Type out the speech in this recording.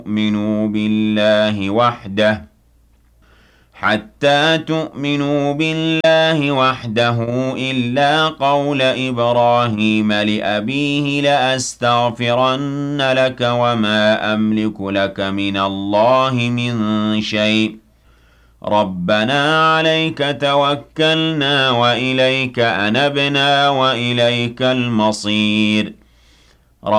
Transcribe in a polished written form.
تؤمنوا بالله وحده إلا قول إبراهيم لأبيه لأستغفرن لك وما أملك لك من الله من شيء ربنا عليك توكلنا وإليك أنبنا وإليك المصير